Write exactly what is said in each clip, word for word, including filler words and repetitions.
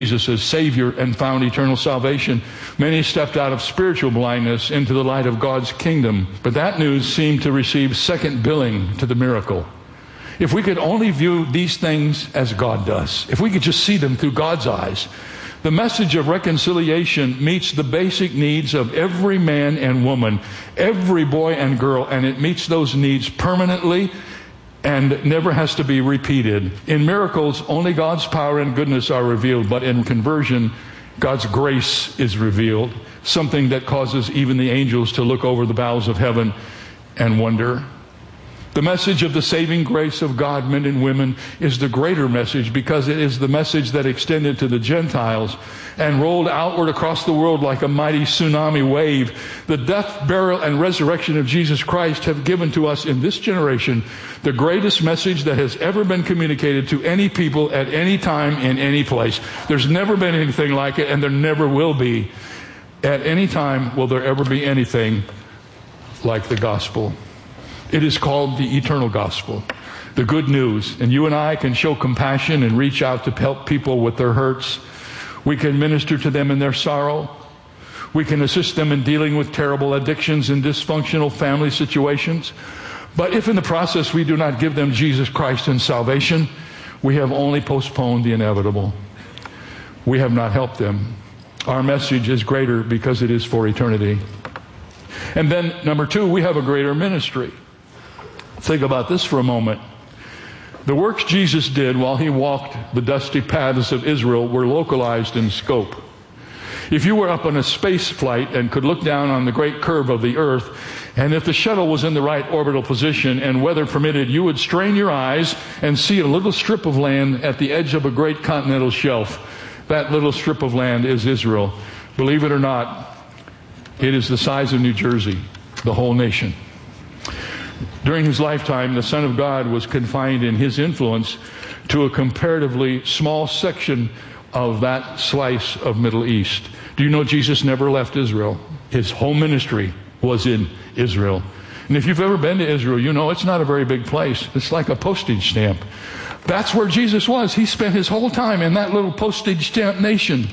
Jesus as Savior and found eternal salvation. Many stepped out of spiritual blindness into the light of God's kingdom. But that news seemed to receive second billing to the miracle. If we could only view these things as God does, if we could just see them through God's eyes, the message of reconciliation meets the basic needs of every man and woman, every boy and girl, and it meets those needs permanently and never has to be repeated. In miracles, only God's power and goodness are revealed, but in conversion, God's grace is revealed, something that causes even the angels to look over the bowels of heaven and wonder. The message of the saving grace of God, men and women, is the greater message because it is the message that extended to the Gentiles and rolled outward across the world like a mighty tsunami wave. The death, burial, and resurrection of Jesus Christ have given to us in this generation the greatest message that has ever been communicated to any people at any time in any place. There's never been anything like it, and there never will be. At any time will there ever be anything like the gospel. It is called the eternal gospel, the good news. And you and I can show compassion and reach out to help people with their hurts. We can minister to them in their sorrow. We can assist them in dealing with terrible addictions and dysfunctional family situations. But if in the process we do not give them Jesus Christ and salvation, we have only postponed the inevitable. We have not helped them. Our message is greater because it is for eternity. And then, number two, we have a greater ministry. Think about this for a moment. The works Jesus did while he walked the dusty paths of Israel were localized in scope. If you were up on a space flight and could look down on the great curve of the earth, and if the shuttle was in the right orbital position and weather permitted, you would strain your eyes and see a little strip of land at the edge of a great continental shelf. That little strip of land is Israel. Believe it or not, it is the size of New Jersey, the whole nation. During his lifetime, the Son of God was confined in his influence to a comparatively small section of that slice of Middle East. Do you know Jesus never left Israel? His whole ministry was in Israel. And if you've ever been to Israel, you know it's not a very big place. It's like a postage stamp. That's where Jesus was. He spent his whole time in that little postage stamp nation.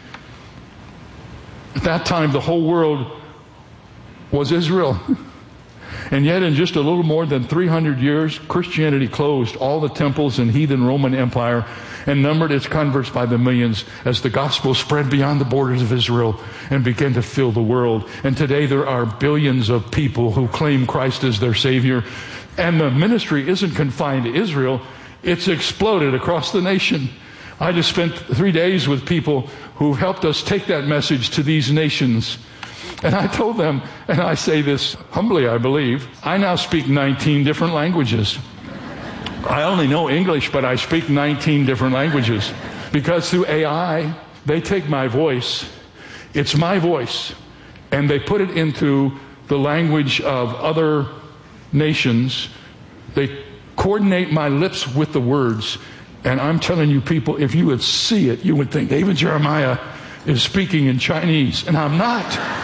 At that time, the whole world was Israel. And yet in just a little more than three hundred years, Christianity closed all the temples in heathen Roman Empire and numbered its converts by the millions as the gospel spread beyond the borders of Israel and began to fill the world. And today there are billions of people who claim Christ as their Savior. And the ministry isn't confined to Israel. It's exploded across the nation. I just spent three days with people who helped us take that message to these nations. And I told them, and I say this humbly, I believe, I now speak nineteen different languages. I only know English, but I speak nineteen different languages. Because through A I, they take my voice, it's my voice, and they put it into the language of other nations. They coordinate my lips with the words. And I'm telling you people, if you would see it, you would think David Jeremiah is speaking in Chinese, and I'm not.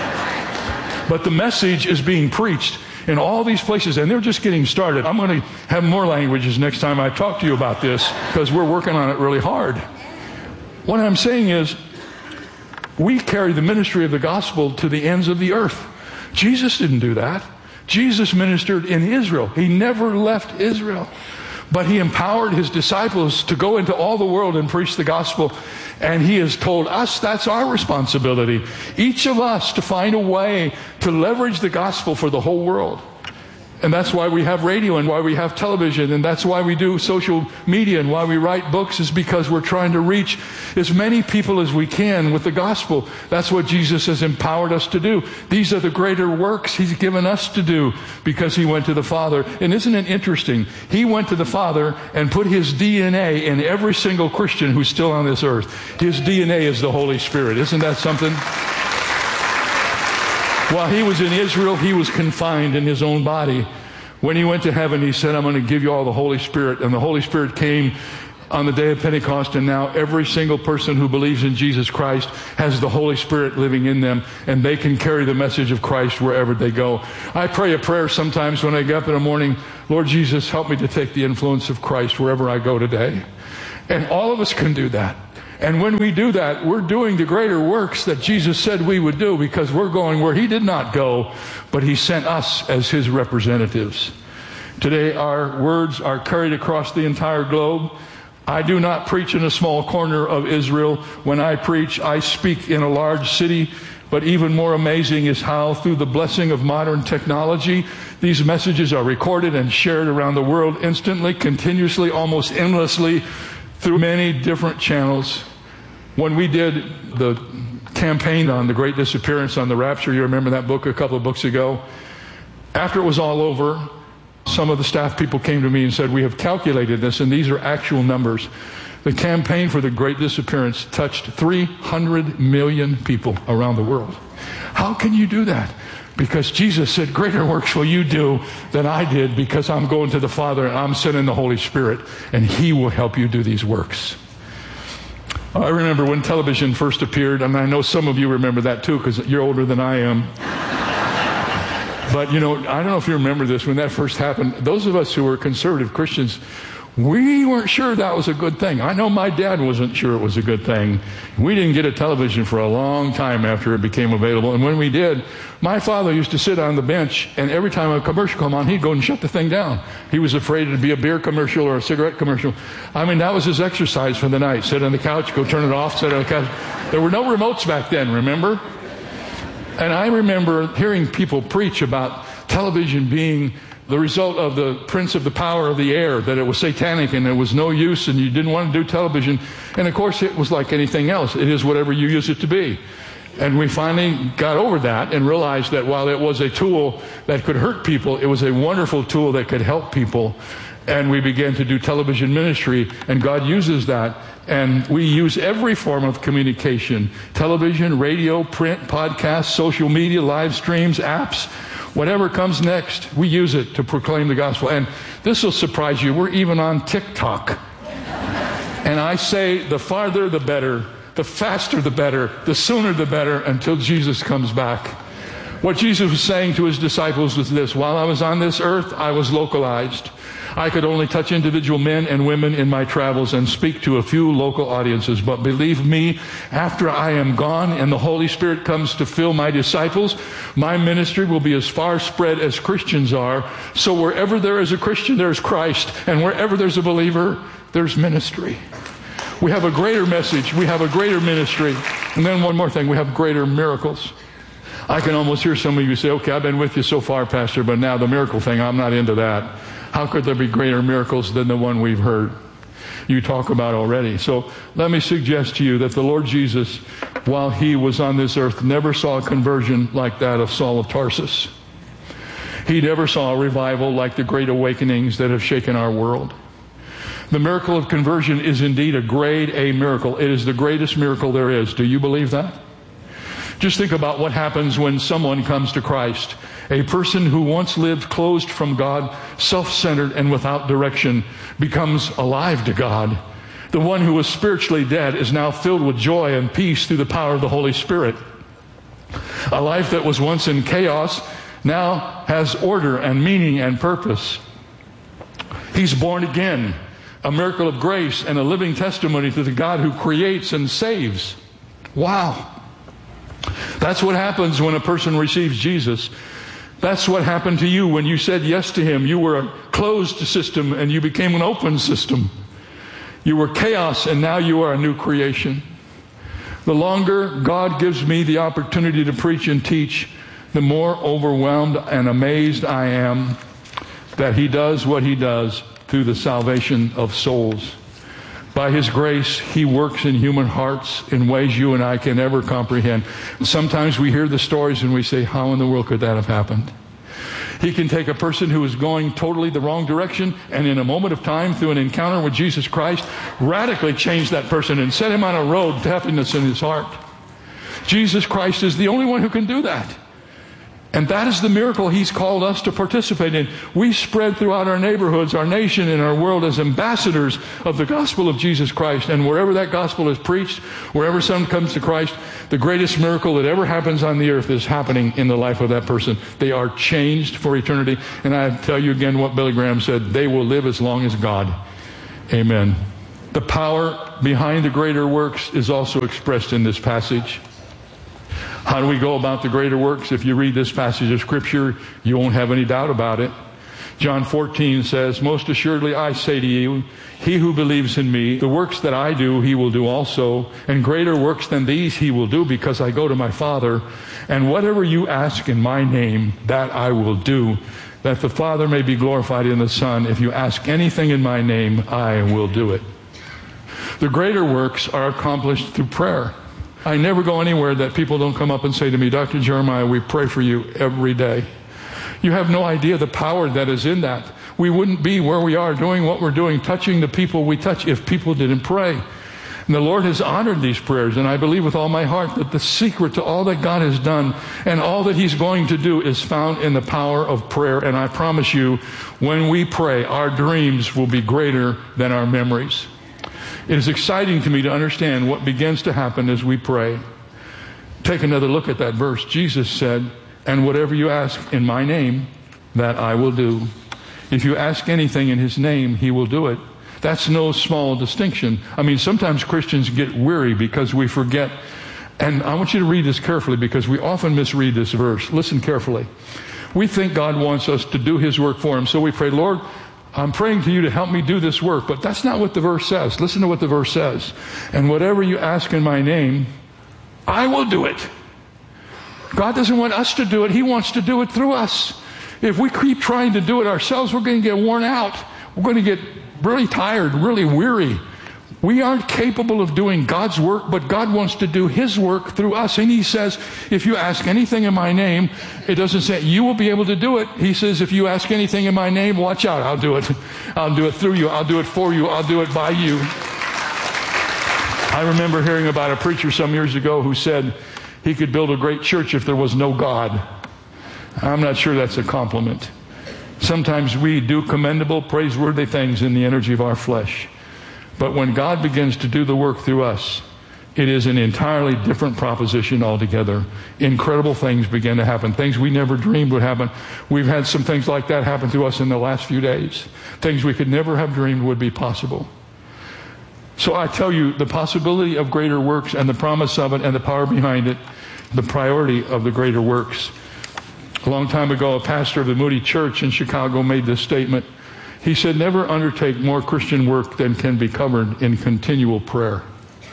But the message is being preached in all these places, and they're just getting started. I'm going to have more languages next time I talk to you about this, because we're working on it really hard. What I'm saying is, we carry the ministry of the gospel to the ends of the earth. Jesus didn't do that. Jesus ministered in Israel. He never left Israel. But he empowered his disciples to go into all the world and preach the gospel. And he has told us that's our responsibility. Each of us to find a way to leverage the gospel for the whole world. And that's why we have radio and why we have television, and that's why we do social media and why we write books, is because we're trying to reach as many people as we can with the gospel. That's what Jesus has empowered us to do. These are the greater works he's given us to do because he went to the Father. And isn't it interesting? He went to the Father and put his D N A in every single Christian who's still on this earth. His D N A is the Holy Spirit. Isn't that something? While he was in Israel, he was confined in his own body. When he went to heaven, he said, I'm going to give you all the Holy Spirit. And the Holy Spirit came on the day of Pentecost, and now every single person who believes in Jesus Christ has the Holy Spirit living in them, and they can carry the message of Christ wherever they go. I pray a prayer sometimes when I get up in the morning, Lord Jesus, help me to take the influence of Christ wherever I go today. And all of us can do that. And when we do that, we're doing the greater works that Jesus said we would do, because we're going where he did not go, but he sent us as his representatives. Today, our words are carried across the entire globe. I do not preach in a small corner of Israel. When I preach, I speak in a large city. But even more amazing is how, through the blessing of modern technology, these messages are recorded and shared around the world instantly, continuously, almost endlessly, through many different channels. When we did the campaign on the Great Disappearance, on the Rapture, you remember that book a couple of books ago? After it was all over, some of the staff people came to me and said, we have calculated this, and these are actual numbers. The campaign for the Great Disappearance touched three hundred million people around the world. How can you do that? Because Jesus said, greater works will you do than I did, because I'm going to the Father and I'm sending the Holy Spirit, and he will help you do these works. I remember when television first appeared, and I know some of you remember that too, because you're older than I am. But, you know, I don't know if you remember this, when that first happened, those of us who were conservative Christians, we weren't sure that was a good thing. I know my dad wasn't sure it was a good thing. We didn't get a television for a long time after it became available. And when we did, my father used to sit on the bench, and every time a commercial came on, he'd go and shut the thing down. He was afraid it'd be a beer commercial or a cigarette commercial. I mean, that was his exercise for the night. Sit on the couch, go turn it off, sit on the couch. There were no remotes back then, remember? And I remember hearing people preach about television being the result of the prince of the power of the air, that it was satanic and it was no use and you didn't want to do television. And of course it was like anything else. It is whatever you use it to be. And we finally got over that and realized that while it was a tool that could hurt people, it was a wonderful tool that could help people. And we began to do television ministry, and God uses that. And we use every form of communication: television, radio, print, podcasts, social media, live streams, apps. Whatever comes next, we use it to proclaim the gospel. And this will surprise you, we're even on TikTok. And I say the farther the better, the faster the better, the sooner the better, until Jesus comes back. What Jesus was saying to his disciples was this: while I was on this earth, I was localized. I could only touch individual men and women in my travels and speak to a few local audiences. But believe me, after I am gone and the Holy Spirit comes to fill my disciples, my ministry will be as far spread as Christians are. So wherever there is a Christian, there's Christ. And wherever there's a believer, there's ministry. We have a greater message. We have a greater ministry. And then one more thing, we have greater miracles. I can almost hear some of you say, okay, I've been with you so far, Pastor, but now the miracle thing, I'm not into that. How could there be greater miracles than the one we've heard you talk about already? So let me suggest to you that the Lord Jesus, while he was on this earth, never saw a conversion like that of Saul of Tarsus. He never saw a revival like the great awakenings that have shaken our world. The miracle of conversion is indeed a grade A miracle. It is the greatest miracle there is. Do you believe that? Just think about what happens when someone comes to Christ. A person who once lived closed from God, self-centered and without direction, becomes alive to God. The one who was spiritually dead is now filled with joy and peace through the power of the Holy Spirit. A life that was once in chaos now has order and meaning and purpose. He's born again, a miracle of grace and a living testimony to the God who creates and saves. Wow. That's what happens when a person receives Jesus. That's what happened to you when you said yes to him. You were a closed system and you became an open system. You were chaos and now you are a new creation. The longer God gives me the opportunity to preach and teach, the more overwhelmed and amazed I am that he does what he does through the salvation of souls. By his grace, he works in human hearts in ways you and I can never comprehend. Sometimes we hear the stories and we say, how in the world could that have happened? He can take a person who is going totally the wrong direction and in a moment of time, through an encounter with Jesus Christ, radically change that person and set him on a road to happiness in his heart. Jesus Christ is the only one who can do that. And that is the miracle he's called us to participate in. We spread throughout our neighborhoods, our nation, and our world as ambassadors of the gospel of Jesus Christ. And wherever that gospel is preached, wherever someone comes to Christ, the greatest miracle that ever happens on the earth is happening in the life of that person. They are changed for eternity. And I tell you again what Billy Graham said, they will live as long as God. Amen. The power behind the greater works is also expressed in this passage. How do we go about the greater works? If you read this passage of Scripture, you won't have any doubt about it. John fourteen says, "Most assuredly I say to you, he who believes in me, the works that I do, he will do also, and greater works than these he will do, because I go to my Father. And whatever you ask in my name, that I will do, that the Father may be glorified in the Son. If you ask anything in my name, I will do it." The greater works are accomplished through prayer. I never go anywhere that people don't come up and say to me, "Doctor Jeremiah, we pray for you every day." You have no idea the power that is in that. We wouldn't be where we are doing what we're doing, touching the people we touch, if people didn't pray. And the Lord has honored these prayers, and I believe with all my heart that the secret to all that God has done and all that He's going to do is found in the power of prayer. And I promise you, when we pray, our dreams will be greater than our memories. It is exciting to me to understand what begins to happen as we pray. Take another look at that verse. Jesus said, "And whatever you ask in my name, that I will do." If you ask anything in His name, He will do it. That's no small distinction. I mean, sometimes Christians get weary because we forget. And I want you to read this carefully, because we often misread this verse. Listen carefully. We think God wants us to do His work for Him, so we pray, "Lord, I'm praying to you to help me do this work." But that's not what the verse says. Listen to what the verse says. "And whatever you ask in my name, I will do it." God doesn't want us to do it. He wants to do it through us. If we keep trying to do it ourselves, we're going to get worn out. We're going to get really tired, really weary. We aren't capable of doing God's work, but God wants to do His work through us. And He says, if you ask anything in my name, it doesn't say you will be able to do it. He says, if you ask anything in my name, watch out, I'll do it. I'll do it through you. I'll do it for you. I'll do it by you. I remember hearing about a preacher some years ago who said he could build a great church if there was no God. I'm not sure that's a compliment. Sometimes we do commendable, praiseworthy things in the energy of our flesh. But when God begins to do the work through us, it is an entirely different proposition altogether. Incredible things begin to happen. Things we never dreamed would happen. We've had some things like that happen to us in the last few days. Things we could never have dreamed would be possible. So I tell you, the possibility of greater works and the promise of it and the power behind it, the priority of the greater works. A long time ago, a pastor of the Moody Church in Chicago made this statement. He said, "Never undertake more Christian work than can be covered in continual prayer."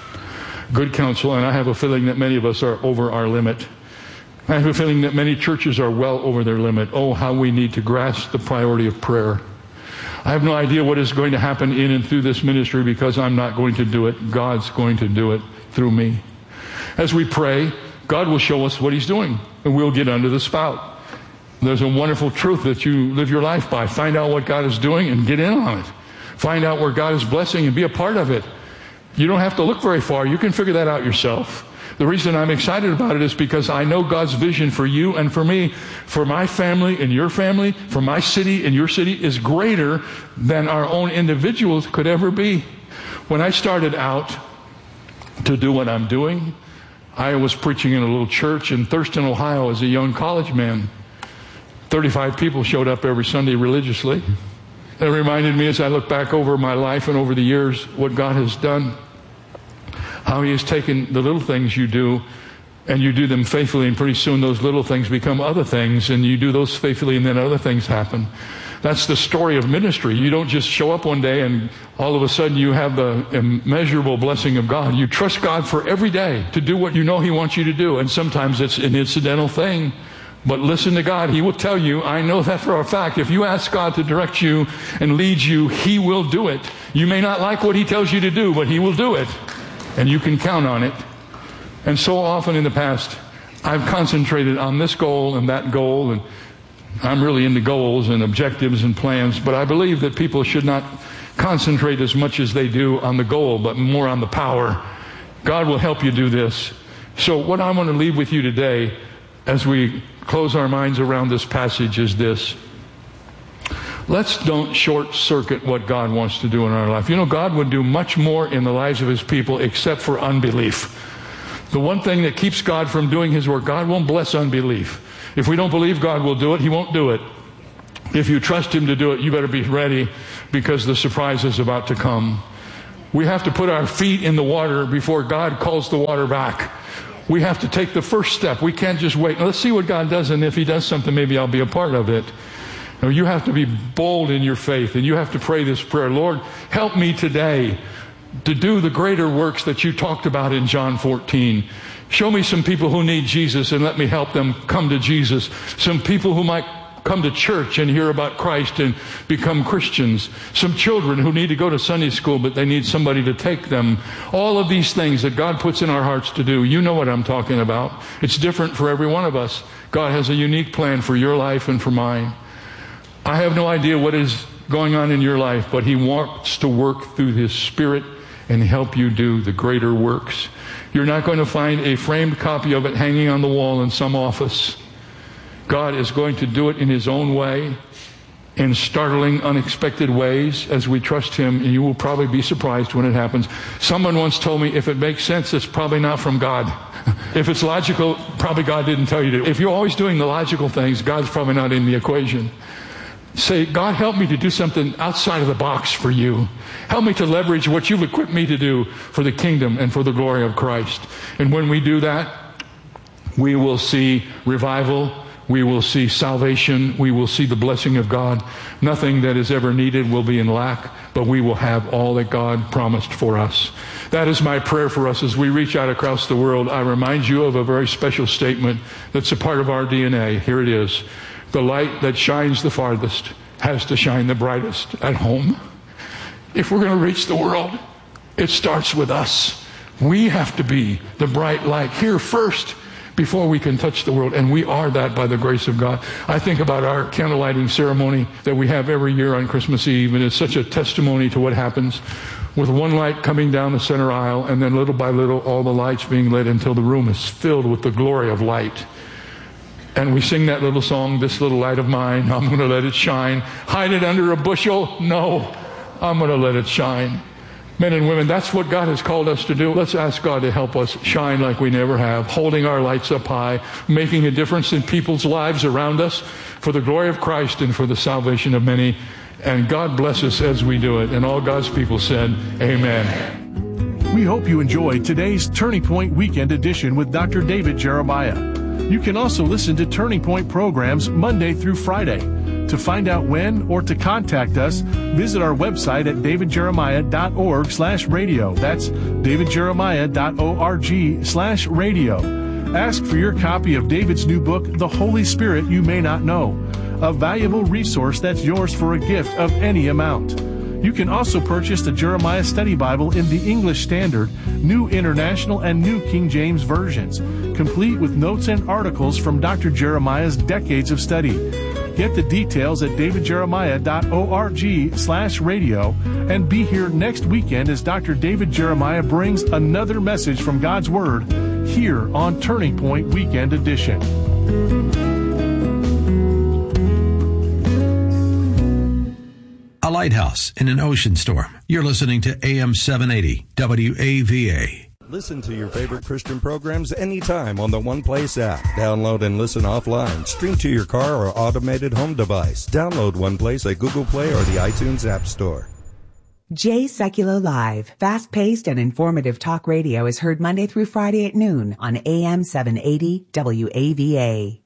Good counsel, and I have a feeling that many of us are over our limit. I have a feeling that many churches are well over their limit. Oh, how we need to grasp the priority of prayer. I have no idea what is going to happen in and through this ministry, because I'm not going to do it. God's going to do it through me. As we pray, God will show us what He's doing, and we'll get under the spout. There's a wonderful truth that you live your life by. Find out what God is doing and get in on it. Find out where God is blessing and be a part of it. You don't have to look very far. You can figure that out yourself. The reason I'm excited about it is because I know God's vision for you and for me, for my family and your family, for my city and your city is greater than our own individuals could ever be. When I started out to do what I'm doing, I was preaching in a little church in Thurston, Ohio as a young college man. thirty-five people showed up every Sunday religiously. It reminded me, as I look back over my life and over the years, what God has done. How He has taken the little things you do, and you do them faithfully, and pretty soon those little things become other things, and you do those faithfully, and then other things happen. That's the story of ministry. You don't just show up one day and all of a sudden you have the immeasurable blessing of God. You trust God for every day to do what you know He wants you to do, and sometimes it's an incidental thing. But listen to God. He will tell you, I know that for a fact. If you ask God to direct you and lead you, He will do it. You may not like what He tells you to do, but He will do it. And you can count on it. And so often in the past, I've concentrated on this goal and that goal, and I'm really into goals and objectives and plans, but I believe that people should not concentrate as much as they do on the goal, but more on the power. God will help you do this. So what I want to leave with you today as we close our minds around this passage is this. Let's don't short circuit what God wants to do in our life. You know, God would do much more in the lives of His people except for unbelief. The one thing that keeps God from doing His work, God won't bless unbelief. If we don't believe God will do it, He won't do it. If you trust Him to do it, you better be ready, because the surprise is about to come. We have to put our feet in the water before God calls the water back. We have to take the first step. We can't just wait. Let's see what God does, and if He does something, maybe I'll be a part of it. No, you have to be bold in your faith, and you have to pray this prayer. Lord, help me today to do the greater works that you talked about in John fourteen. Show me some people who need Jesus and let me help them come to Jesus. Some people who might come to church and hear about Christ and become Christians. Some children who need to go to Sunday school, but they need somebody to take them. All of these things that God puts in our hearts to do. You know what I'm talking about. It's different for every one of us. God has a unique plan for your life and for mine. I have no idea what is going on in your life, but He wants to work through His Spirit and help you do the greater works. You're not going to find a framed copy of it hanging on the wall in some office. God is going to do it in His own way, in startling, unexpected ways as we trust Him, and you will probably be surprised when it happens. Someone once told me, if it makes sense, it's probably not from God. If it's logical, probably God didn't tell you to. If you're always doing the logical things, God's probably not in the equation. Say, God, help me to do something outside of the box for you. Help me to leverage what you've equipped me to do for the kingdom and for the glory of Christ. And when we do that, we will see revival. We will see salvation. We will see the blessing of God. Nothing that is ever needed will be in lack, but we will have all that God promised for us. That is my prayer for us as we reach out across the world. I remind you of a very special statement that's a part of our D N A. Here it is. The light that shines the farthest has to shine the brightest at home. If we're going to reach the world, it starts with us. We have to be the bright light here first before we can touch the world, and we are that by the grace of God. I think about our candle lighting ceremony that we have every year on Christmas Eve, and it's such a testimony to what happens with one light coming down the center aisle, and then little by little all the lights being lit until the room is filled with the glory of light. And we sing that little song, "This little light of mine, I'm going to let it shine. Hide it under a bushel? No, I'm going to let it shine." Men and women, that's what God has called us to do. Let's ask God to help us shine like we never have, holding our lights up high, making a difference in people's lives around us for the glory of Christ and for the salvation of many. And God bless us as we do it. And all God's people said, amen. We hope you enjoyed today's Turning Point Weekend Edition with Doctor David Jeremiah. You can also listen to Turning Point programs Monday through Friday. To find out when or to contact us, visit our website at david jeremiah dot org slash radio. That's david jeremiah dot org slash radio. Ask for your copy of David's new book, The Holy Spirit You May Not Know, a valuable resource that's yours for a gift of any amount. You can also purchase the Jeremiah Study Bible in the English Standard, New International, and New King James versions, complete with notes and articles from Doctor Jeremiah's decades of study. Get the details at david jeremiah dot org slash radio and be here next weekend as Doctor David Jeremiah brings another message from God's Word here on Turning Point Weekend Edition. A lighthouse in an ocean storm. You're listening to A M seven eighty W A V A. Listen to your favorite Christian programs anytime on the One Place app. Download and listen offline. Stream to your car or automated home device. Download One Place at Google Play or the iTunes App Store. Jay Sekulow Live, fast-paced and informative talk radio is heard Monday through Friday at noon on A M seven eighty W A V A.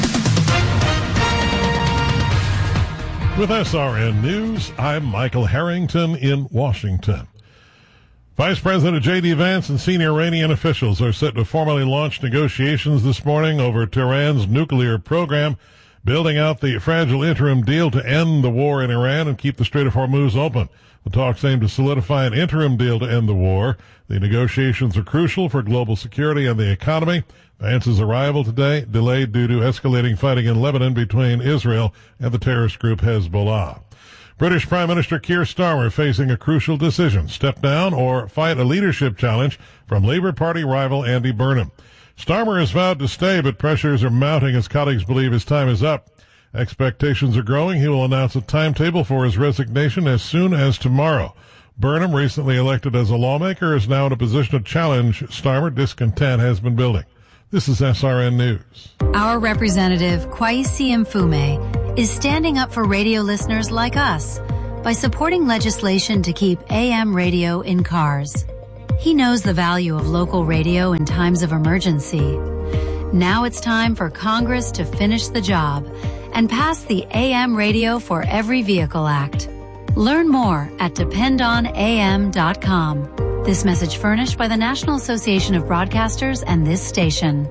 With S R N News, I'm Michael Harrington in Washington. Vice President J D Vance and senior Iranian officials are set to formally launch negotiations this morning over Tehran's nuclear program, building out the fragile interim deal to end the war in Iran and keep the Strait of Hormuz open. The talks aim to solidify an interim deal to end the war. The negotiations are crucial for global security and the economy. Vance's arrival today delayed due to escalating fighting in Lebanon between Israel and the terrorist group Hezbollah. British Prime Minister Keir Starmer facing a crucial decision, step down or fight a leadership challenge from Labour Party rival Andy Burnham. Starmer has vowed to stay, but pressures are mounting as colleagues believe his time is up. Expectations are growing. He will announce a timetable for his resignation as soon as tomorrow. Burnham, recently elected as a lawmaker, is now in a position to challenge Starmer. Discontent has been building. This is S R N News. Our representative, Kwesi Mfume, is standing up for radio listeners like us. by supporting legislation to keep A M radio in cars. He knows the value of local radio in times of emergency. Now it's time for Congress to finish the job and pass the A M Radio for Every Vehicle Act. Learn more at depend on A M dot com. This message furnished by the National Association of Broadcasters and this station.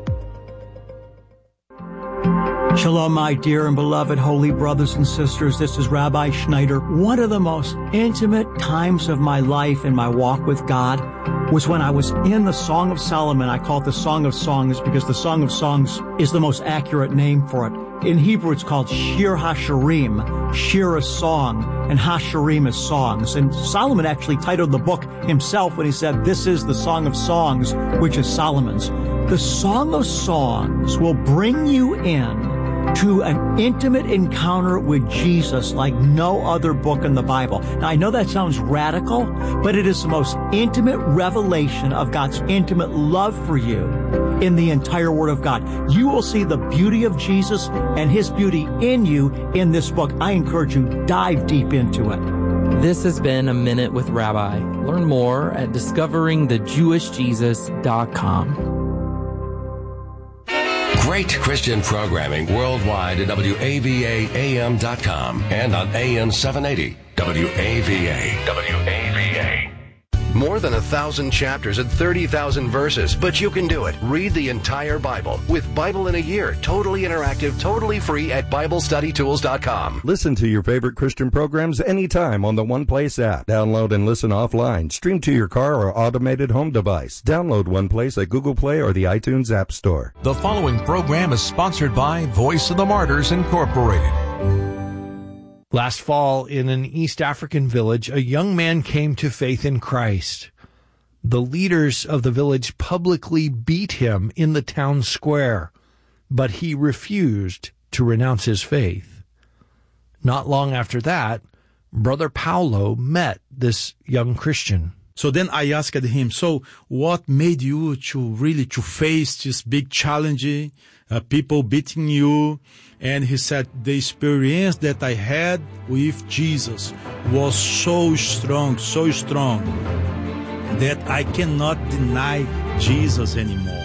Shalom, my dear and beloved holy brothers and sisters. This is Rabbi Schneider. One of the most intimate times of my life in my walk with God was when I was in the Song of Solomon. I call it the Song of Songs because the Song of Songs is the most accurate name for it. In Hebrew, it's called Shir HaShirim. Shir is song, and HaShirim is songs. And Solomon actually titled the book himself when he said, this is the Song of Songs, which is Solomon's. The Song of Songs will bring you in to an intimate encounter with Jesus like no other book in the Bible. Now, I know that sounds radical, but it is the most intimate revelation of God's intimate love for you in the entire Word of God. You will see the beauty of Jesus and His beauty in you in this book. I encourage you, dive deep into it. This has been A Minute with Rabbi. Learn more at discovering the jewish jesus dot com. Great Christian programming worldwide at W A V A A M dot com and on A M seven eighty W A V A. W A V A. More than a thousand chapters and thirty thousand verses, but you can do it. Read the entire Bible with Bible in a Year, totally interactive, totally free at Bible Study Tools dot com. Listen to your favorite Christian programs anytime on the One Place app. Download and listen offline. Stream to your car or automated home device. Download One Place at Google Play or the iTunes App Store. The following program is sponsored by Voice of the Martyrs Incorporated. Last fall, in an East African village, a young man came to faith in Christ. The leaders of the village publicly beat him in the town square, but he refused to renounce his faith. Not long after that, Brother Paulo met this young Christian. So then I asked him, so what made you to really to face this big challenge, uh, people beating you? And he said, the experience that I had with Jesus was so strong, so strong, that I cannot deny Jesus anymore.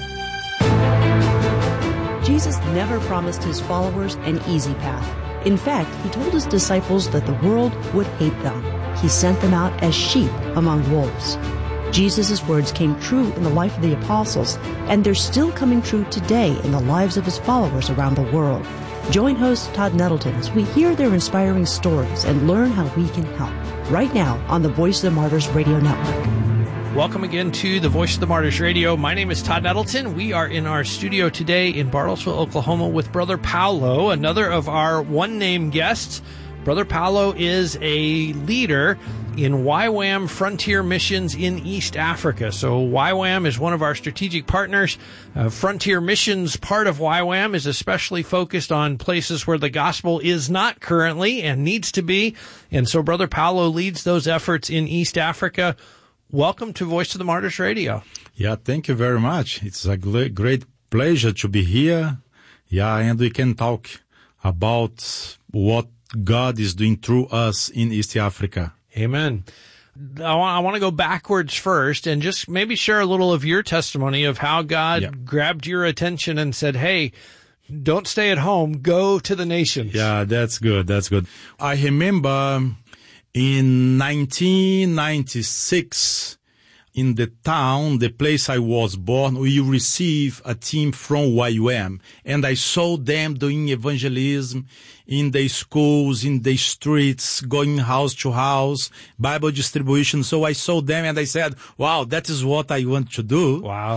Jesus never promised his followers an easy path. In fact, he told his disciples that the world would hate them. He sent them out as sheep among wolves. Jesus' words came true in the life of the apostles, and they're still coming true today in the lives of his followers around the world. Join host Todd Nettleton as we hear their inspiring stories and learn how we can help. Right now on the Voice of the Martyrs Radio Network. Welcome again to the Voice of the Martyrs Radio. My name is Todd Nettleton. We are in our studio today in Bartlesville, Oklahoma with Brother Paulo, another of our one-name guests. Brother Paulo is a leader in Y WAM Frontier Missions in East Africa. So Y WAM is one of our strategic partners. Uh, Frontier Missions, part of Y WAM, is especially focused on places where the gospel is not currently and needs to be. And so Brother Paulo leads those efforts in East Africa. Welcome to Voice of the Martyrs Radio. Yeah, thank you very much. It's a great pleasure to be here. Yeah, and we can talk about what God is doing through us in East Africa. Amen. I want, I want to go backwards first and just maybe share a little of your testimony of how God yeah. grabbed your attention and said, hey, don't stay at home, go to the nations. Yeah, that's good. That's good. I remember in nineteen ninety-six, in the town, the place I was born, we received a team from Y WAM, and I saw them doing evangelism in the schools, in the streets, going house to house, Bible distribution. So I saw them and I said, wow, that is what I want to do. Wow.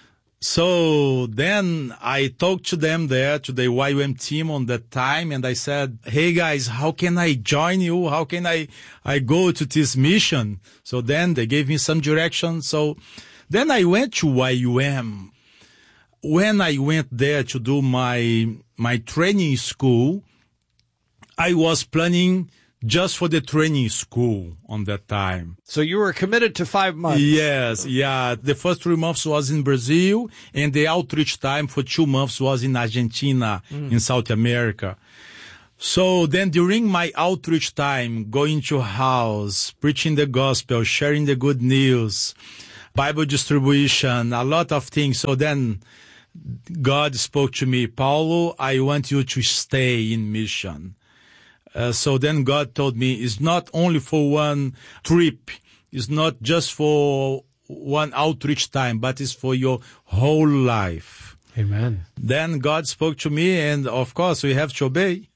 So then I talked to them there, to the Y WAM team on that time, and I said, hey guys, how can I join you? How can I, I go to this mission? So then they gave me some direction. So then I went to Y WAM. When I went there to do my, my training school, I was planning just for the training school on that time. So you were committed to five months? Yes, yeah. The first three months was in Brazil, and the outreach time for two months was in Argentina, mm. in South America. So then during my outreach time, going to house, preaching the gospel, sharing the good news, Bible distribution, a lot of things. So then God spoke to me, Paulo, I want you to stay in mission. Uh, so then God told me, it's not only for one trip. It's not just for one outreach time, but it's for your whole life. Amen. Then God spoke to me, and of course we have to obey.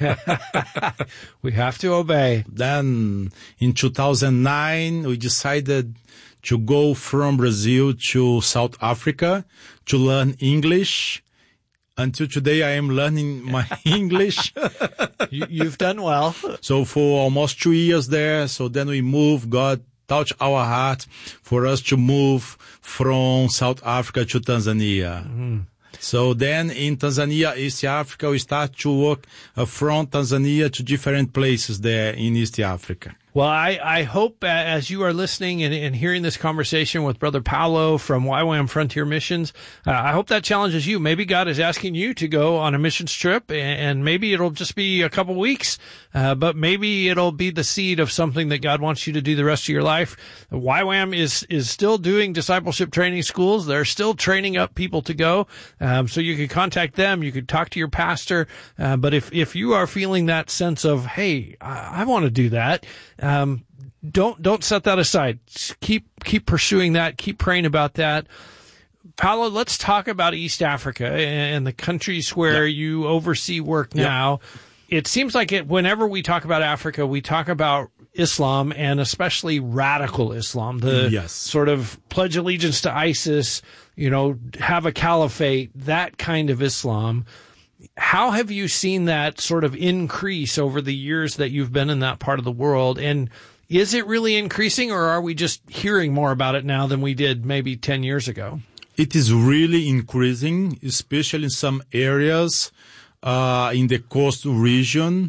We have to obey. Then in two thousand nine, we decided to go from Brazil to South Africa to learn English. Until today, I am learning my English. you, you've done well. So for almost two years there, so then we moved. God touched our heart for us to move from South Africa to Tanzania. Mm. So then in Tanzania, East Africa, we start to work uh, from Tanzania to different places there in East Africa. Well, I, I hope uh, as you are listening and, and hearing this conversation with Brother Paulo from Y WAM Frontier Missions, uh, I hope that challenges you. Maybe God is asking you to go on a missions trip, and, and maybe it'll just be a couple weeks, uh, but maybe it'll be the seed of something that God wants you to do the rest of your life. Y WAM is, is still doing discipleship training schools. They're still training up people to go. Um, so you could contact them. You could talk to your pastor. Uh, but if, if you are feeling that sense of, hey, I, I want to do that, Um, don't, don't set that aside. Keep, keep pursuing that. Keep praying about that. Paulo, let's talk about East Africa and the countries where yeah. you oversee work now. Yeah. It seems like it, whenever we talk about Africa, we talk about Islam and especially radical Islam, the yes. sort of pledge allegiance to ISIS, you know, have a caliphate, that kind of Islam. How have you seen that sort of increase over the years that you've been in that part of the world? And is it really increasing, or are we just hearing more about it now than we did maybe ten years ago? It is really increasing, especially in some areas uh, in the coastal region.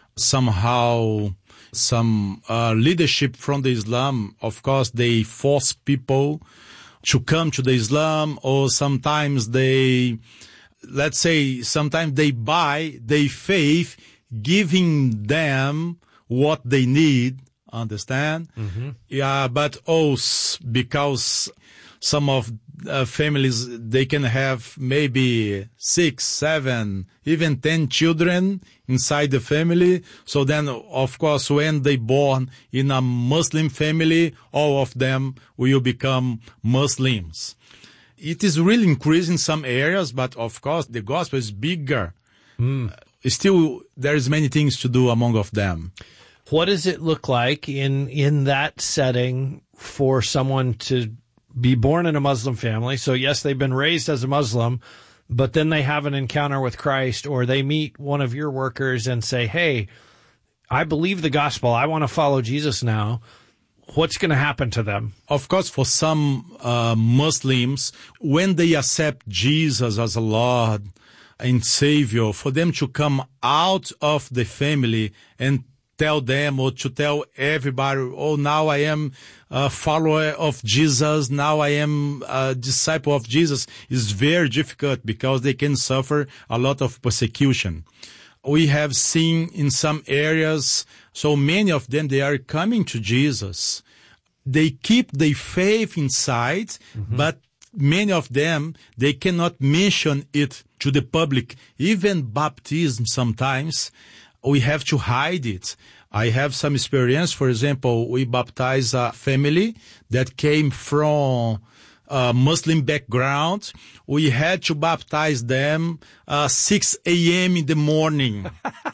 Somehow, some uh, leadership from the Islam, of course, they force people to come to the Islam, or sometimes they... Let's say sometimes they buy their faith, giving them what they need, understand? Mm-hmm. Yeah, but also because some of uh, families, they can have maybe six, seven, even ten children inside the family. So then, of course, when they born in a Muslim family, all of them will become Muslims. It is really increasing in some areas, but of course the gospel is bigger. Mm. Uh, still, there is many things to do among of them. What does it look like in, in that setting for someone to be born in a Muslim family? So yes, they've been raised as a Muslim, but then they have an encounter with Christ, or they meet one of your workers and say, hey, I believe the gospel. I want to follow Jesus now. What's going to happen to them? Of course, for some uh, Muslims, when they accept Jesus as a Lord and Savior, for them to come out of the family and tell them, or to tell everybody, oh, now I am a follower of Jesus, now I am a disciple of Jesus, is very difficult because they can suffer a lot of persecution. We have seen in some areas, so many of them, they are coming to Jesus. They keep their faith inside, mm-hmm. but many of them, they cannot mention it to the public. Even baptism sometimes, we have to hide it. I have some experience. For example, we baptized a family that came from a Muslim background. We had to baptize them uh, six a.m. in the morning.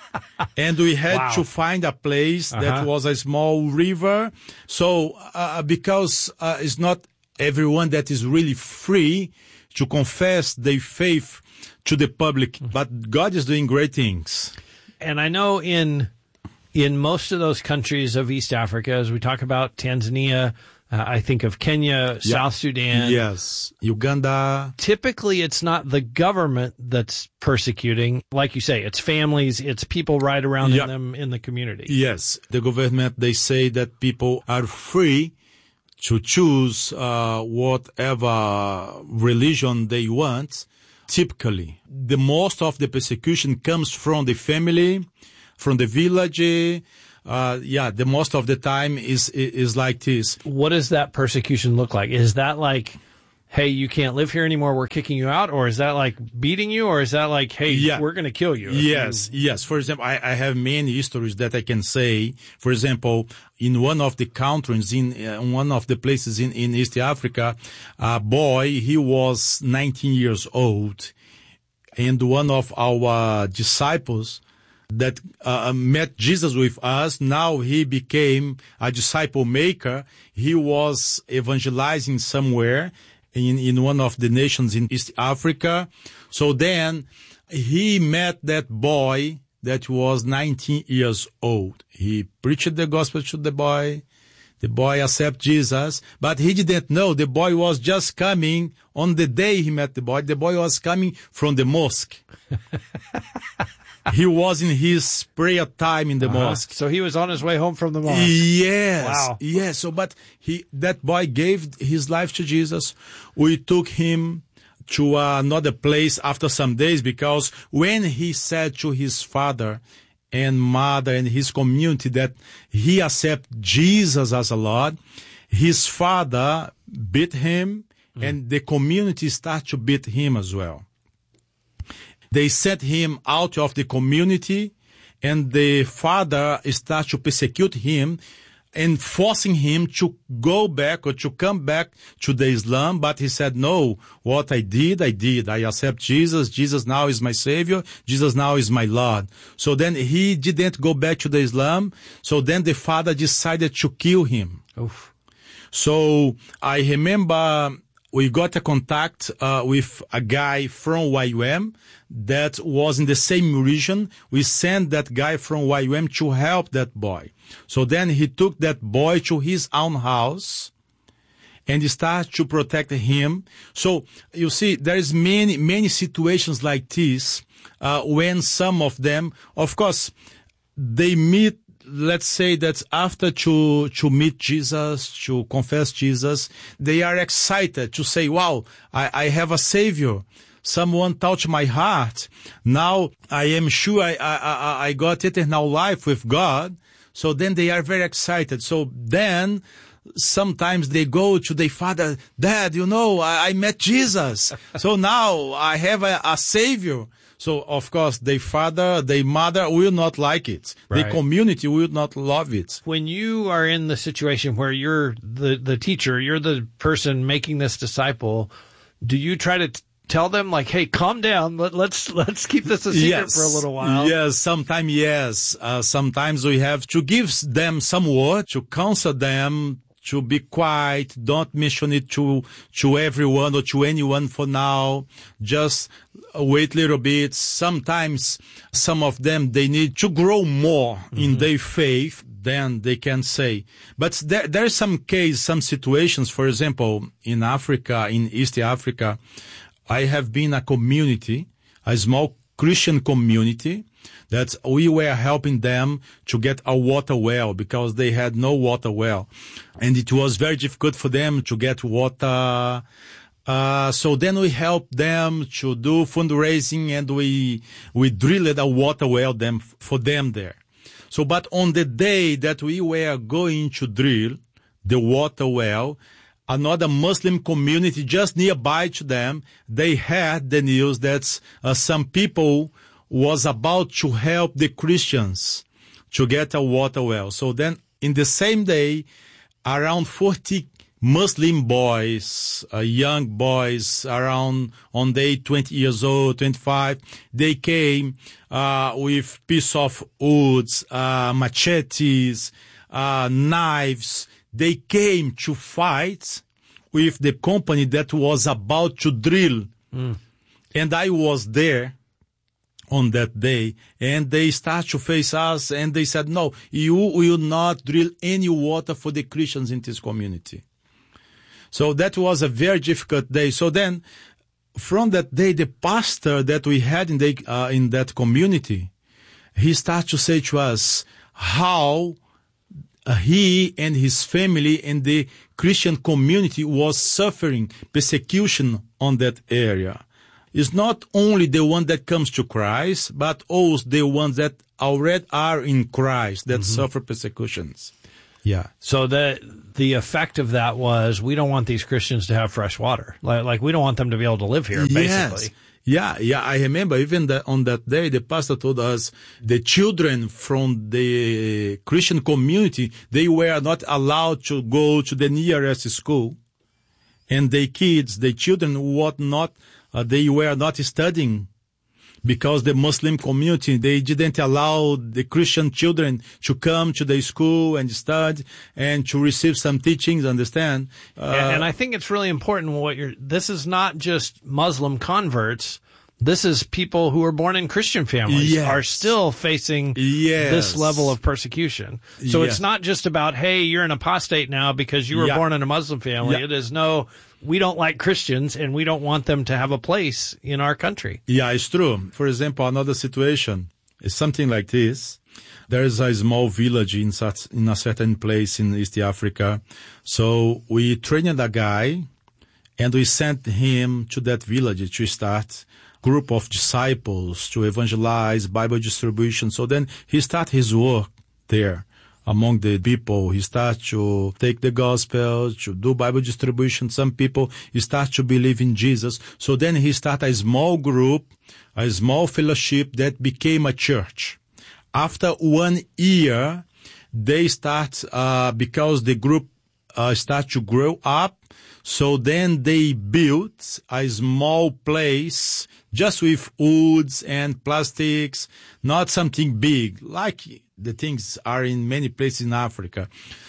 And we had wow. to find a place uh-huh. that was a small river. So uh, because uh, it's not everyone that is really free to confess their faith to the public, mm-hmm. but God is doing great things. And I know in in most of those countries of East Africa, as we talk about Tanzania, Uh, I think of Kenya, yeah. South Sudan. Yes. Uganda. Typically, it's not the government that's persecuting. Like you say, it's families, it's people right around yeah. in them in the community. Yes. The government, they say that people are free to choose uh, whatever religion they want. typically. The most of the persecution comes from the family, from the village. Uh, yeah, the most of the time is, is like this. What does that persecution look like? Is that like, hey, you can't live here anymore, we're kicking you out? Or is that like beating you? Or is that like, hey, yeah. we're going to kill you? Yes, you... yes. For example, I, I have many histories that I can say. For example, in one of the countries, in uh, one of the places in, in East Africa, a boy, he was nineteen years old. And one of our disciples that uh, met Jesus with us, now he became a disciple maker. He was evangelizing somewhere in, in one of the nations in East Africa. So then he met that boy that was nineteen years old. He preached the gospel to the boy. The boy accepted Jesus, but he didn't know the boy was just coming on the day he met the boy. The boy was coming from the mosque. He was in his prayer time in the uh-huh. mosque. So he was on his way home from the mosque. Yes. Wow. Yes. So, but he, that boy gave his life to Jesus. We took him to another place after some days, because when he said to his father and mother and his community that he accepted Jesus as a Lord, his father beat him mm. and the community started to beat him as well. They sent him out of the community, and the father started to persecute him and forcing him to go back or to come back to the Islam. But he said, no, what I did, I did. I accept Jesus. Jesus now is my Savior. Jesus now is my Lord. So then he didn't go back to the Islam. So then the father decided to kill him. Oof. So I remember we got a contact uh, with a guy from Y W A M that was in the same region. We sent that guy from Y W A M to help that boy. So then he took that boy to his own house and started to protect him. So you see, there is many, many situations like this uh, when some of them, of course, they meet. Let's say that after to, to meet Jesus, to confess Jesus, they are excited to say, wow, I, I have a Savior. Someone touched my heart. Now I am sure I, I, I got eternal life with God. So then they are very excited. So then sometimes they go to their father, Dad, you know, I, I met Jesus. So now I have a, a Savior. So, of course, their father, their mother will not like it. Right. The community will not love it. When you are in the situation where you're the, the teacher, you're the person making this disciple, do you try to t- tell them, like, hey, calm down, Let, let's let's keep this a secret yes. for a little while? Yes, sometimes, yes. Uh, sometimes we have to give them some word to counsel them, to be quiet, don't mention it to, to everyone or to anyone for now. Just wait a little bit. Sometimes some of them, they need to grow more mm-hmm. in their faith than they can say. But there, there are some cases, some situations, for example, in Africa, in East Africa, I have been a community, a small Christian community, that we were helping them to get a water well because they had no water well. And it was very difficult for them to get water. Uh, so then we helped them to do fundraising and we, we drilled a water well them, for them there. So, but on the day that we were going to drill the water well, another Muslim community just nearby to them, they had the news that uh, some people was about to help the Christians to get a water well. So then in the same day, around forty Muslim boys, uh, young boys around on the twenty years old, twenty-five, they came uh, with piece of woods, uh, machetes, uh, knives. They came to fight with the company that was about to drill. Mm. And I was there on that day, and they start to face us, and they said, no, you will not drill any water for the Christians in this community. So that was a very difficult day. So then, from that day, the pastor that we had in the uh, in that community, he started to say to us how uh, he and his family and the Christian community was suffering persecution on that area. is not only the one that comes to Christ, but also the ones that already are in Christ, that mm-hmm. suffer persecutions. Yeah. So the the effect of that was we don't want these Christians to have fresh water. Like, like we don't want them to be able to live here, basically. Yes. Yeah, yeah. I remember even that on that day, the pastor told us the children from the Christian community, they were not allowed to go to the nearest school. And the kids, the children, what not, uh, they were not studying because the Muslim community, they didn't allow the Christian children to come to the school and study and to receive some teachings, understand? Uh, and, and I think it's really important what you're, this is not just Muslim converts. This is people who are born in Christian families yes. are still facing yes. this level of persecution. So yes. it's not just about, hey, you're an apostate now because you were yeah. born in a Muslim family. Yeah. It is no, we don't like Christians and we don't want them to have a place in our country. Yeah, it's true. For example, another situation is something like this. There is a small village in such, in a certain place in East Africa. So we trained a guy and we sent him to that village to start group of disciples to evangelize, Bible distribution. So then he started his work there among the people. He started to take the gospel, to do Bible distribution. Some people start to believe in Jesus. So then he started a small group, a small fellowship that became a church. After one year, they start, uh, because the group uh, start to grow up. So then they built a small place just with woods and plastics, not something big, like the things are in many places in Africa.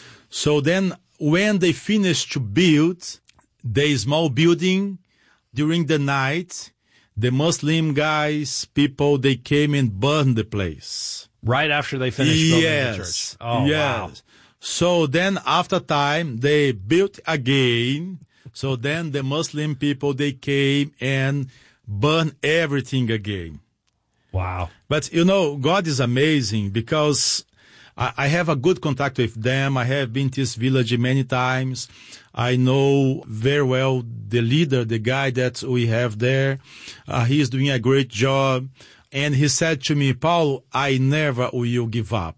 So then when they finished to build the small building during the night, the Muslim guys, people, they came and burned the place. Right after they finished building yes. the church. Oh, yes. wow. So then after time, they built again. So then the Muslim people, they came and burned everything again. Wow. But, you know, God is amazing because I, I have a good contact with them. I have been to this village many times. I know very well the leader, the guy that we have there. Uh, he is doing a great job. And he said to me, Paulo, I never will give up.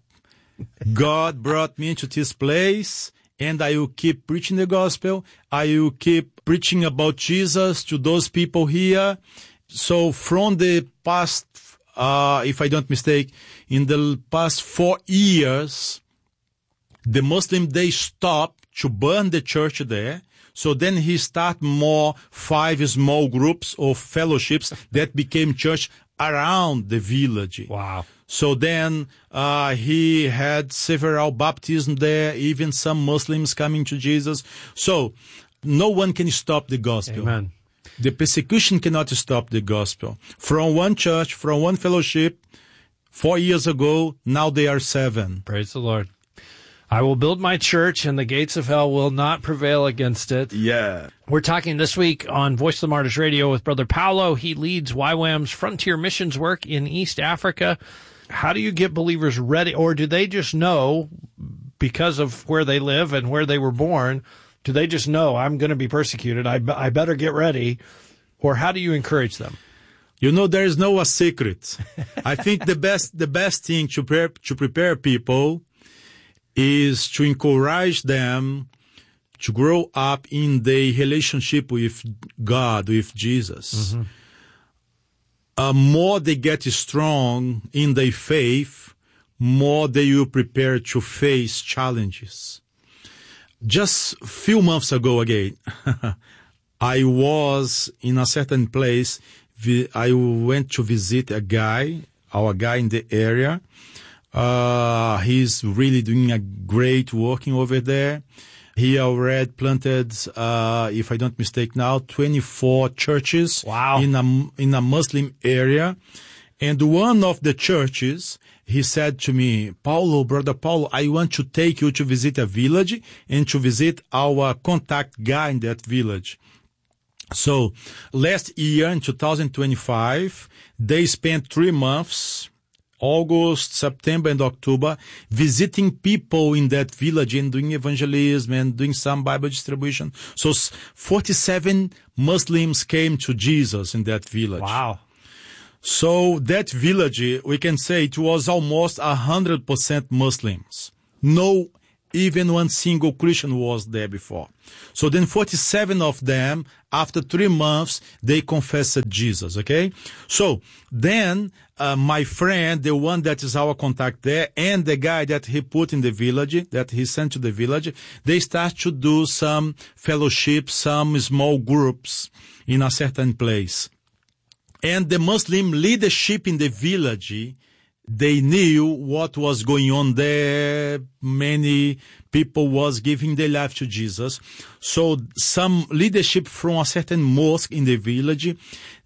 God brought me to this place, and I will keep preaching the gospel. I will keep preaching about Jesus to those people here. So from the past, uh, if I don't mistake, in the past four years, the Muslim, they stopped to burn the church there. So then he started more five small groups of fellowships that became church around the village. Wow. So then uh, he had several baptisms there, even some Muslims coming to Jesus. So no one can stop the gospel. Amen. The persecution cannot stop the gospel. From one church, from one fellowship, four years ago, now they are seven. Praise the Lord. I will build my church, and the gates of hell will not prevail against it. Yeah. We're talking this week on Voice of the Martyrs Radio with Brother Paulo. He leads Y WAM's frontier missions work in East Africa. How do you get believers ready, or do they just know, because of where they live and where they were born, do they just know, I'm going to be persecuted, I, I better get ready? Or how do you encourage them? You know, there is no a secret. I think the best the best thing to prepare, to prepare people is to encourage them to grow up in the relationship with God, with Jesus. Mm-hmm. Uh, more they get strong in their faith, more they will prepare to face challenges. Just a few months ago again, I was in a certain place. I went to visit a guy, our guy in the area. Uh, he's really doing a great working over there. He already planted, uh, if I don't mistake now, twenty-four churches. Wow. in a, in a Muslim area. And one of the churches, he said to me, Paulo, Brother Paulo, I want to take you to visit a village and to visit our contact guy in that village. So last year in two thousand twenty-five, they spent three months August, September, and October, visiting people in that village and doing evangelism and doing some Bible distribution. So forty-seven Muslims came to Jesus in that village. Wow. So that village, we can say it was almost one hundred percent Muslims. No, even one single Christian was there before. So then forty-seven of them, after three months, they confessed Jesus, okay? So then uh, my friend, the one that is our contact there, and the guy that he put in the village, that he sent to the village, they start to do some fellowship, some small groups in a certain place. And the Muslim leadership in the village, they knew what was going on there. Many people was giving their life to Jesus. So some leadership from a certain mosque in the village,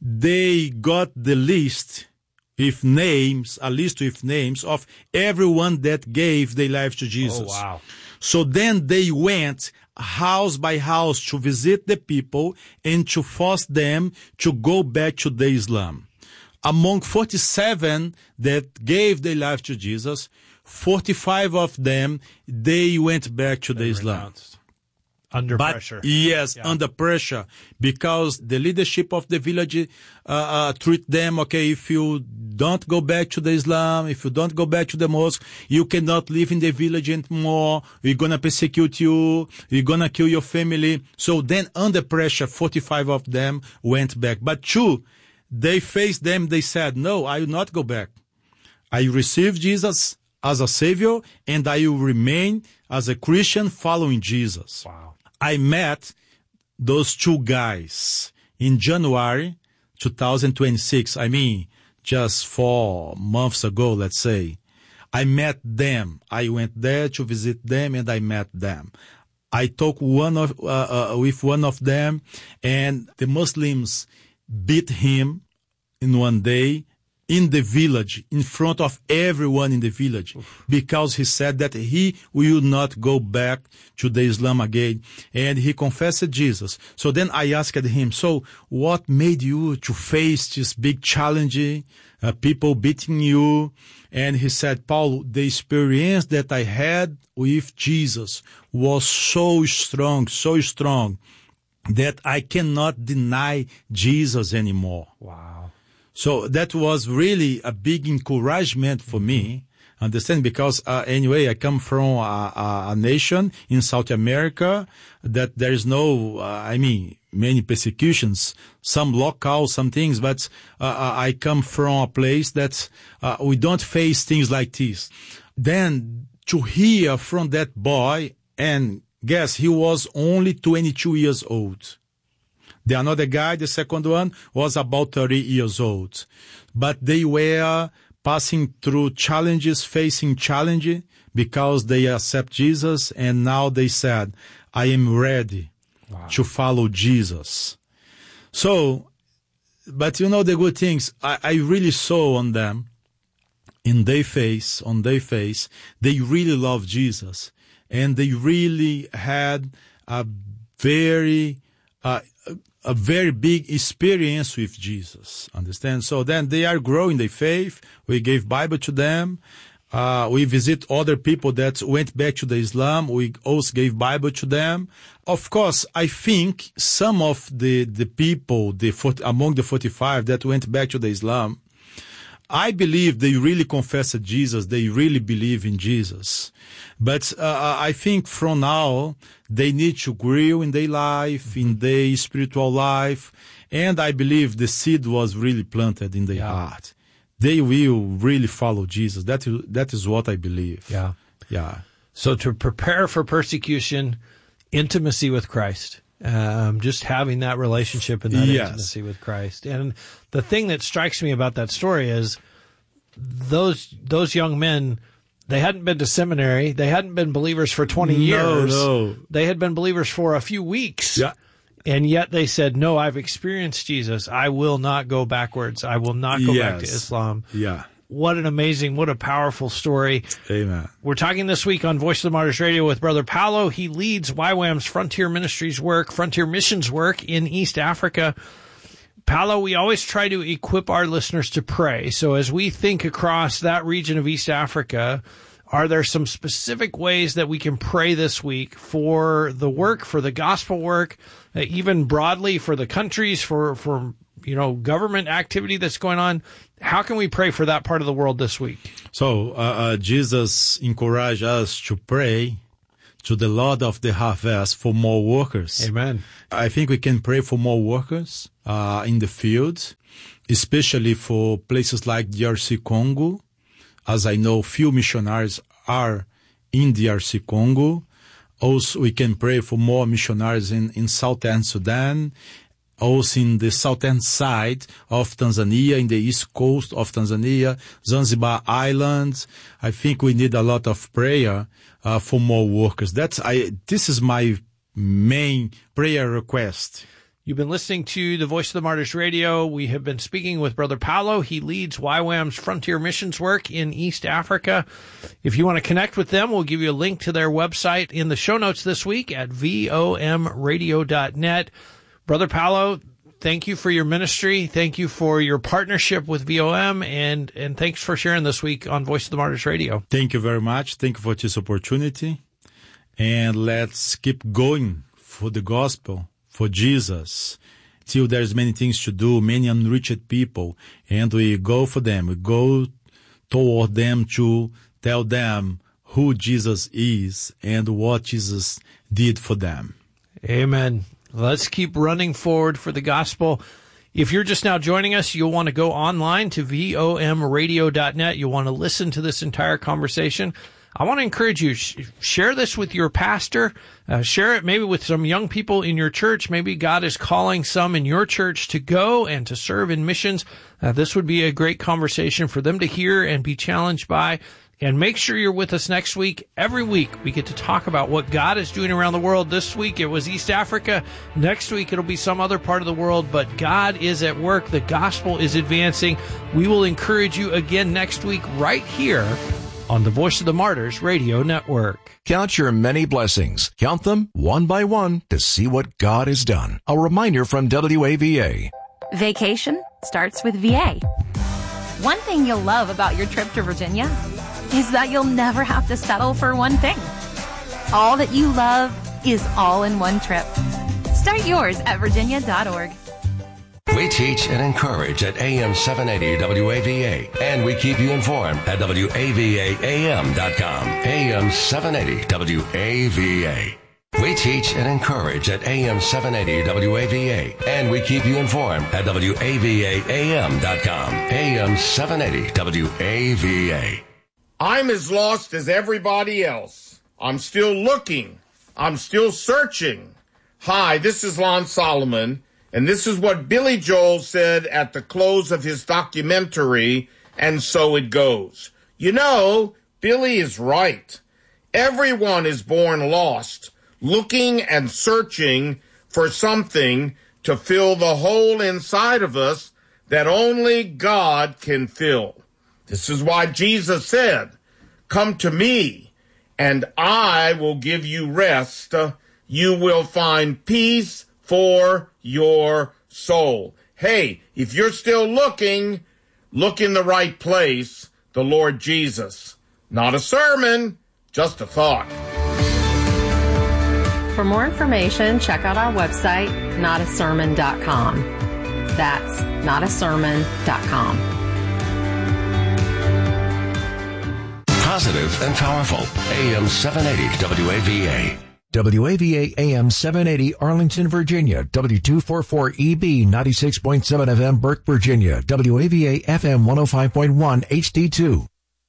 they got the list with names, a list with names of everyone that gave their life to Jesus. Oh, wow. So then they went house by house to visit the people and to force them to go back to the Islam. Among forty-seven that gave their life to Jesus, forty-five of them, they went back to they the Islam. Renounced. Under but, pressure. Yes, yeah. under pressure. Because the leadership of the village uh, uh, treat them, okay, if you don't go back to the Islam, if you don't go back to the mosque, you cannot live in the village anymore. We're going to persecute you. We're going to kill your family. So then under pressure, forty-five of them went back. But two, they faced them, they said, no, I will not go back. I receive Jesus as a savior and I will remain as a Christian following Jesus. Wow. I met those two guys in January twenty twenty-six. I mean, just four months ago, let's say. I met them. I went there to visit them and I met them. I talked one of, uh, uh, with one of them and the Muslims beat him in one day in the village, in front of everyone in the village, Oof. because he said that he will not go back to the Islam again. And he confessed Jesus. So then I asked him, so what made you to face this big challenge, uh, people beating you? And he said, Paulo, the experience that I had with Jesus was so strong, so strong, that I cannot deny Jesus anymore. Wow. So that was really a big encouragement for me, understand? Because uh, anyway, I come from a, a, a nation in South America that there is no, uh, I mean, many persecutions, some local, some things, but uh, I come from a place that uh, we don't face things like this. Then to hear from that boy, and guess he was only twenty-two years old. The another guy, the second one, was about thirty years old. But they were passing through challenges, facing challenge, because they accept Jesus, and now they said, I am ready wow. to follow Jesus. So, but you know the good things, I, I really saw on them, in their face, on their face, they really love Jesus. And they really had a very, uh, a very big experience with Jesus, understand? So then they are growing their faith. We gave Bible to them. Uh, we visit other people that went back to the Islam. We also gave Bible to them. Of course, I think some of the, the people, the among the forty-five that went back to the Islam, I believe they really confessed Jesus. They really believe in Jesus. But uh, I think from now, they need to grow in their life, in their spiritual life. And I believe the seed was really planted in their yeah. heart. They will really follow Jesus. That is, that is what I believe. Yeah. Yeah. So to prepare for persecution, intimacy with Christ. Um, just having that relationship and that yes. intimacy with Christ. And the thing that strikes me about that story is those those young men, they hadn't been to seminary. They hadn't been believers for twenty years. No, no. They had been believers for a few weeks. Yeah. And yet they said, no, I've experienced Jesus. I will not go backwards. I will not go yes. back to Islam. Yeah. What an amazing, what a powerful story. Amen. We're talking this week on Voice of the Martyrs Radio with Brother Paulo. He leads Y WAM's Frontier Ministries work, Frontier Missions work in East Africa. Paolo, we always try to equip our listeners to pray. So as we think across that region of East Africa, are there some specific ways that we can pray this week for the work, for the gospel work, uh, even broadly for the countries, for, for, you know, government activity that's going on? How can we pray for that part of the world this week? So, uh, uh, Jesus encouraged us to pray to the Lord of the harvest for more workers. Amen. I think we can pray for more workers uh, in the field, especially for places like D R C Congo. As I know, few missionaries are in D R C Congo. Also, we can pray for more missionaries in, in Southern Sudan, also in the southern side of Tanzania, in the east coast of Tanzania, Zanzibar Islands. I think we need a lot of prayer uh, for more workers. That's I. This is my main prayer request. You've been listening to the Voice of the Martyrs Radio. We have been speaking with Brother Paolo. He leads Y WAM's Frontier Missions work in East Africa. If you want to connect with them, we'll give you a link to their website in the show notes this week at V O M radio dot net. Brother Paolo, thank you for your ministry. Thank you for your partnership with V O M, and, and thanks for sharing this week on Voice of the Martyrs Radio. Thank you very much. Thank you for this opportunity. And let's keep going for the gospel, for Jesus, till there's many things to do, many unreached people, and we go for them. We go toward them to tell them who Jesus is and what Jesus did for them. Amen. Let's keep running forward for the gospel. If you're just now joining us, you'll want to go online to V O M radio dot net. You'll want to listen to this entire conversation. I want to encourage you, sh- share this with your pastor, uh, share it maybe with some young people in your church. Maybe God is calling some in your church to go and to serve in missions. Uh, this would be a great conversation for them to hear and be challenged by. And make sure you're with us next week. Every week we get to talk about what God is doing around the world. This week it was East Africa. Next week it'll be some other part of the world. But God is at work. The gospel is advancing. We will encourage you again next week right here on the Voice of the Martyrs Radio Network. Count your many blessings. Count them one by one to see what God has done. A reminder from W A V A. Vacation starts with V A. One thing you'll love about your trip to Virginia is that you'll never have to settle for one thing. All that you love is all in one trip. Start yours at virginia dot org. We teach and encourage at A M seven eighty W A V A, and we keep you informed at W A V A A M dot com. A M seven eighty W A V A. We teach and encourage at A M seven eighty W A V A, and we keep you informed at W A V A A M dot com. A M seven eighty W A V A. I'm as lost as everybody else. I'm still looking. I'm still searching. Hi, this is Lon Solomon, and this is what Billy Joel said at the close of his documentary, And So It Goes. You know, Billy is right. Everyone is born lost, looking and searching for something to fill the hole inside of us that only God can fill. This is why Jesus said, "Come to me, and I will give you rest. You will find peace for your soul." Hey, if you're still looking, look in the right place, the Lord Jesus. Not a sermon, just a thought. For more information, check out our website, not a sermon dot com. That's not a sermon dot com. Positive and powerful. A M seven eighty W A V A. W A V A A M seven eighty Arlington, Virginia. W two forty-four E B ninety-six point seven F M Burke, Virginia. W A V A F M one oh five point one H D two.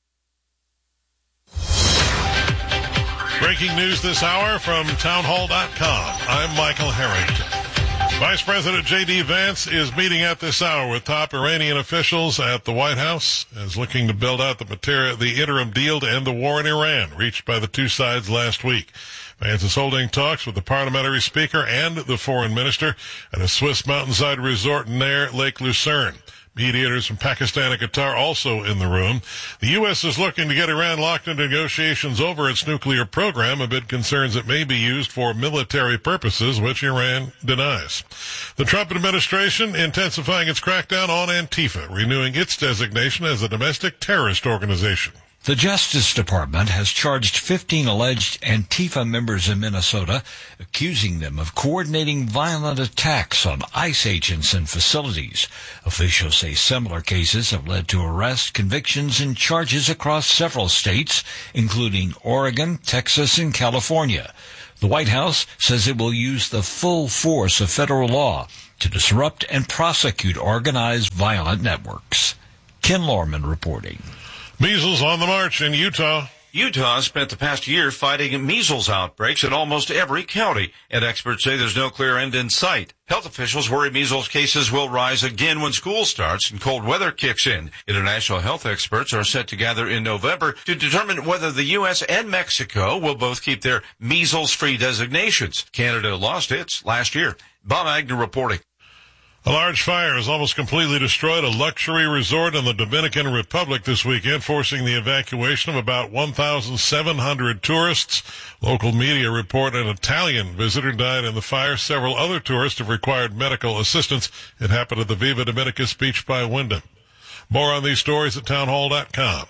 Breaking news this hour from townhall dot com. I'm Michael Harrington. Vice President J D. Vance is meeting at this hour with top Iranian officials at the White House, is looking to build out the material, the interim deal to end the war in Iran, reached by the two sides last week. Vance is holding talks with the parliamentary speaker and the foreign minister at a Swiss mountainside resort near Lake Lucerne. Mediators from Pakistan and Qatar also in the room. The U S is looking to get Iran locked into negotiations over its nuclear program amid concerns it may be used for military purposes, which Iran denies. The Trump administration intensifying its crackdown on Antifa, renewing its designation as a domestic terrorist organization. The Justice Department has charged fifteen alleged Antifa members in Minnesota, accusing them of coordinating violent attacks on ICE agents and facilities. Officials say similar cases have led to arrests, convictions, and charges across several states, including Oregon, Texas, and California. The White House says it will use the full force of federal law to disrupt and prosecute organized violent networks. Ken Lorman reporting. Measles on the march in Utah. Utah spent the past year fighting measles outbreaks in almost every county, and experts say there's no clear end in sight. Health officials worry measles cases will rise again when school starts and cold weather kicks in. International health experts are set to gather in November to determine whether the U S and Mexico will both keep their measles-free designations. Canada lost its last year. Bob Agnew reporting. A large fire has almost completely destroyed a luxury resort in the Dominican Republic this weekend, forcing the evacuation of about one thousand seven hundred tourists. Local media report an Italian visitor died in the fire. Several other tourists have required medical assistance. It happened at the Viva Dominicus Beach by Wyndham. More on these stories at townhall dot com.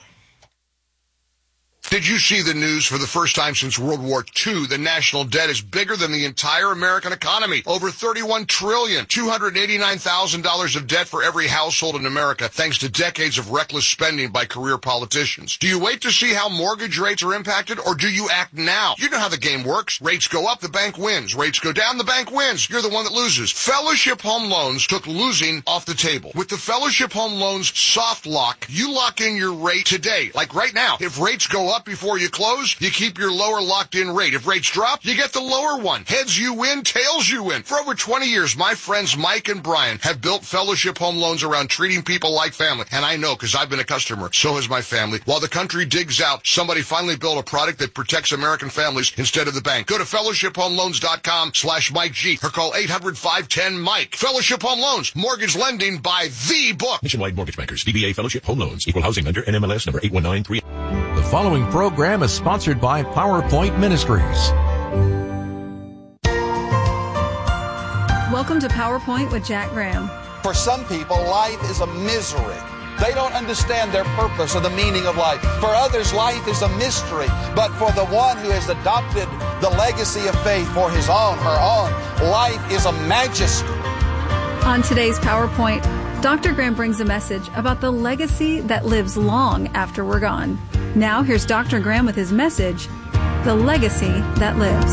Did you see the news? For the first time since World War Two, the national debt is bigger than the entire American economy. Over thirty-one trillion dollars, two hundred eighty-nine thousand dollars of debt for every household in America, thanks to decades of reckless spending by career politicians. Do you wait to see how mortgage rates are impacted, or do you act now? You know how the game works. Rates go up, the bank wins. Rates go down, the bank wins. You're the one that loses. Fellowship Home Loans took losing off the table. With the Fellowship Home Loans soft lock, you lock in your rate today. Like right now, if rates go up before you close, you keep your lower locked-in rate. If rates drop, you get the lower one. Heads you win, tails you win. For over twenty years, my friends Mike and Brian have built Fellowship Home Loans around treating people like family. And I know, because I've been a customer. So has my family. While the country digs out, somebody finally built a product that protects American families instead of the bank. Go to fellowship home loans dot com slash Mike G or call eight hundred, five ten, Mike. Fellowship Home Loans. Mortgage lending by the book. Nationwide Mortgage Bankers. D B A Fellowship Home Loans. Equal housing lender. N M L S number eight one nine three. The following program is sponsored by PowerPoint Ministries. Welcome to PowerPoint with Jack Graham. For some people, life is a misery. They don't understand their purpose or the meaning of life. For others, life is a mystery. But for the one who has adopted the legacy of faith for his own, her own, life is a majesty. On today's PowerPoint, Doctor Graham brings a message about the legacy that lives long after we're gone. Now, here's Doctor Graham with his message, The Legacy That Lives.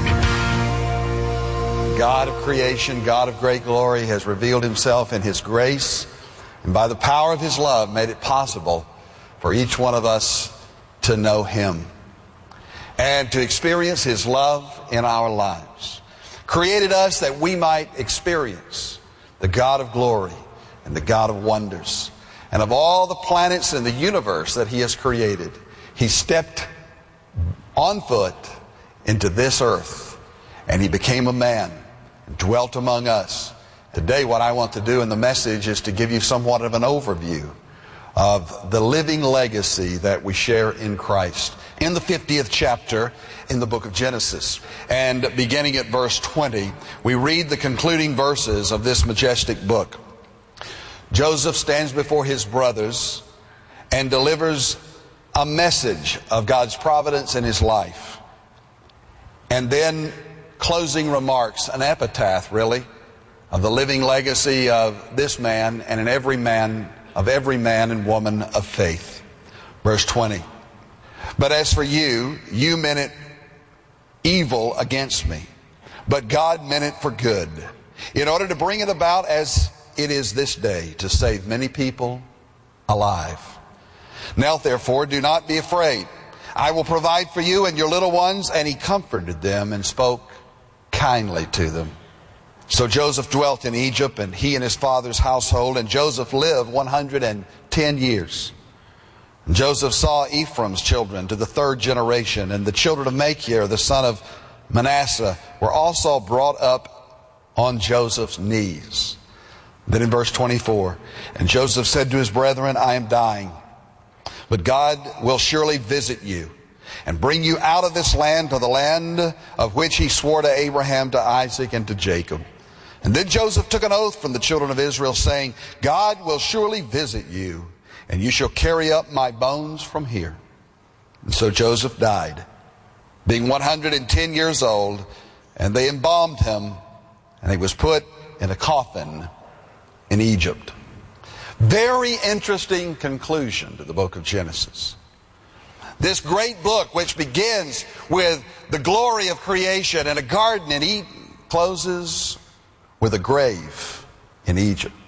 God of creation, God of great glory, has revealed himself in his grace, and by the power of his love made it possible for each one of us to know him and to experience his love in our lives. Created us that we might experience the God of glory and the God of wonders. And of all the planets in the universe that he has created, he stepped on foot into this earth, and he became a man and dwelt among us. Today, what I want to do in the message is to give you somewhat of an overview of the living legacy that we share in Christ. In the fiftieth chapter in the book of Genesis, and beginning at verse twenty, we read the concluding verses of this majestic book. Joseph stands before his brothers and delivers a message of God's providence in his life. And then closing remarks, an epitaph really, of the living legacy of this man and in every man, of every man and woman of faith. Verse twenty. But as for you, you meant it evil against me, but God meant it for good, in order to bring it about as it is this day, to save many people alive. Now therefore, do not be afraid. I will provide for you and your little ones. And he comforted them and spoke kindly to them. So Joseph dwelt in Egypt, and he and his father's household, and Joseph lived one hundred ten years. And Joseph saw Ephraim's children to the third generation, and the children of Machir, the son of Manasseh, were also brought up on Joseph's knees. Then in verse twenty-four, and Joseph said to his brethren, I am dying, but God will surely visit you and bring you out of this land to the land of which he swore to Abraham, to Isaac, and to Jacob. And then Joseph took an oath from the children of Israel, saying, God will surely visit you, and you shall carry up my bones from here. And so Joseph died, being one hundred ten years old, and they embalmed him, and he was put in a coffin in Egypt. Very interesting conclusion to the book of Genesis. This great book, which begins with the glory of creation and a garden in Eden, closes with a grave in Egypt.